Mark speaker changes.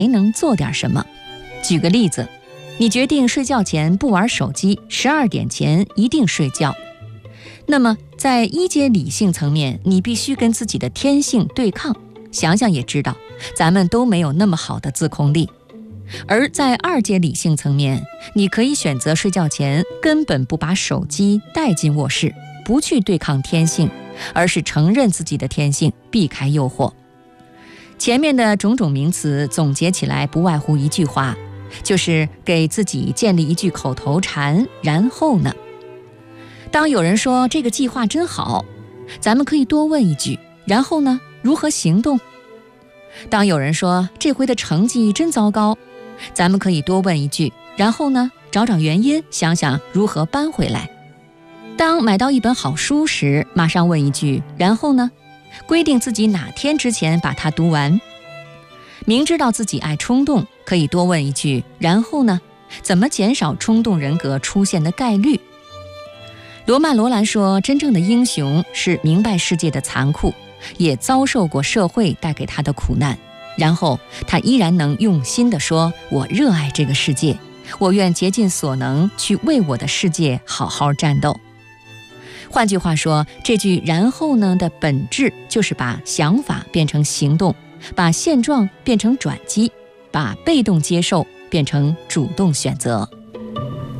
Speaker 1: 能做点什么。举个例子，你决定睡觉前不玩手机，12点前一定睡觉。那么在一阶理性层面，你必须跟自己的天性对抗，想想也知道，咱们都没有那么好的自控力。而在2阶理性层面，你可以选择睡觉前根本不把手机带进卧室，不去对抗天性，而是承认自己的天性，避开诱惑。前面的种种名词总结起来不外乎一句话，就是给自己建立一句口头禅，然后呢？当有人说这个计划真好，咱们可以多问一句，然后呢？如何行动？当有人说这回的成绩真糟糕，咱们可以多问一句，然后呢？找找原因，想想如何扳回来。当买到一本好书时，马上问一句，然后呢？规定自己哪天之前把它读完。明知道自己爱冲动，可以多问一句，然后呢？怎么减少冲动人格出现的概率？罗曼·罗兰说，真正的英雄是明白世界的残酷，也遭受过社会带给他的苦难，然后他依然能用心地说，我热爱这个世界，我愿竭尽所能去为我的世界好好战斗。换句话说，这句然后呢的本质就是把想法变成行动，把现状变成转机，把被动接受变成主动选择。